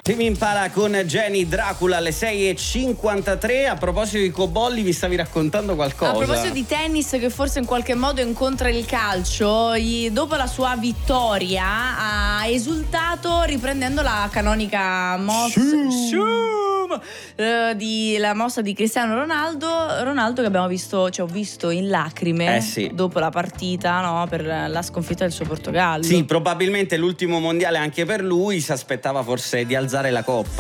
Timi Impala con Jenny Dracula alle 6:53. A proposito di Cobolli, vi stavi raccontando qualcosa? A proposito di tennis, che forse in qualche modo incontra il calcio, dopo la sua vittoria ha esultato riprendendo la canonica mossa la mossa di Cristiano Ronaldo che abbiamo visto, cioè ho visto in lacrime dopo la partita, no, per la sconfitta del suo Portogallo. Sì, probabilmente l'ultimo mondiale anche per lui, si aspettava forse di alzare la coppa.